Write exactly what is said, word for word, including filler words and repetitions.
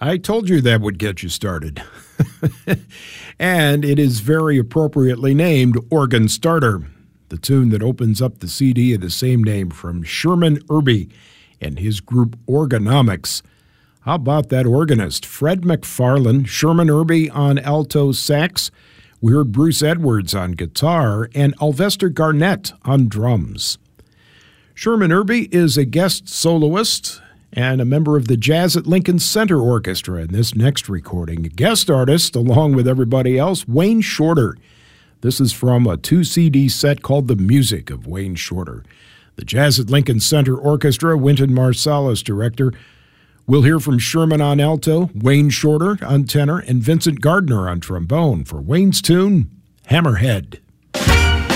I told you that would get you started. And it is very appropriately named Organ Starter, the tune that opens up the C D of the same name from Sherman Irby and his group Organomics. How about that organist, Fred McFarlane, Sherman Irby on alto sax. We heard Bruce Edwards on guitar and Alvester Garnett on drums. Sherman Irby is a guest soloist and a member of the Jazz at Lincoln Center Orchestra in this next recording. A guest artist, along with everybody else, Wayne Shorter. This is from a two-C D set called The Music of Wayne Shorter. The Jazz at Lincoln Center Orchestra, Wynton Marsalis director. We'll hear from Sherman on alto, Wayne Shorter on tenor, and Vincent Gardner on trombone for Wayne's tune, Hammerhead.